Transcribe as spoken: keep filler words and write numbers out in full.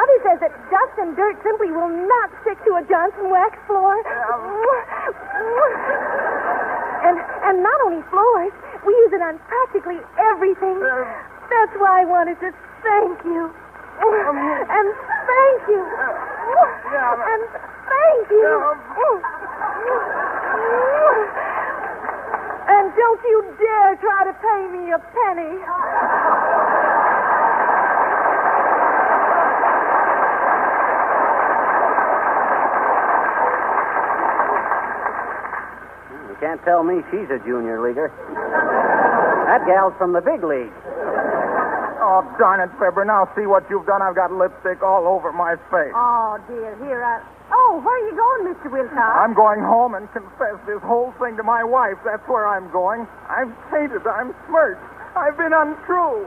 Mother says that dust and dirt simply will not stick to a Johnson wax floor. and and not only floors, we use it on practically everything. That's why I wanted to thank you. And thank you. And thank you. And don't you dare try to pay me a penny. You can't tell me she's a junior leaguer. That gal's from the big league. Oh, darn it, Fibber. Now see what you've done. I've got lipstick all over my face. Oh, dear. Here, uh... Oh, where are you going, Mister Wilcox? I'm going home and confess this whole thing to my wife. That's where I'm going. I'm tainted. I'm smirched. I've been untrue.